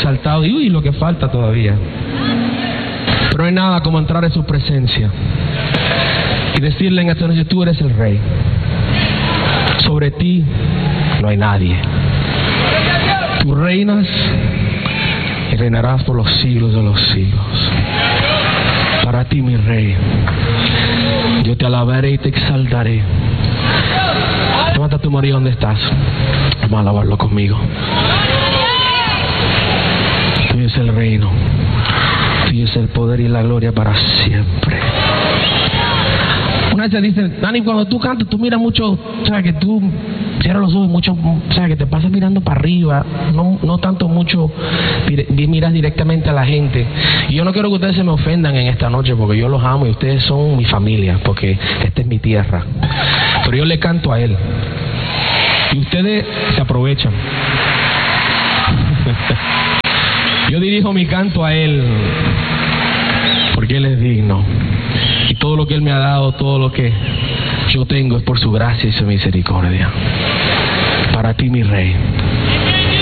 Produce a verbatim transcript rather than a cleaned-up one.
exaltado y uy, lo que falta todavía. Pero no hay nada como entrar en su presencia y decirle en esta noche: tú eres el Rey. Sobre ti no hay nadie. Tú reinas y reinarás por los siglos de los siglos. Para ti, mi Rey, yo te alabaré y te exaltaré. Levanta tu marido donde estás. Vamos a alabarlo conmigo. Tuyo es el reino, tuyo es el poder y la gloria para siempre. Una vez se dice: Dani, cuando tú cantas, tú miras mucho, o sea, que tú cierras los ojos mucho, o sea, que te pasas mirando para arriba, no, no tanto mucho miras directamente a la gente. Y yo no quiero que ustedes se me ofendan en esta noche, porque yo los amo y ustedes son mi familia, porque esta es mi tierra. Pero yo le canto a Él y ustedes se aprovechan. Yo dirijo mi canto a Él porque Él es digno. Y todo lo que Él me ha dado, todo lo que yo tengo, es por su gracia y su misericordia. Para ti, mi Rey.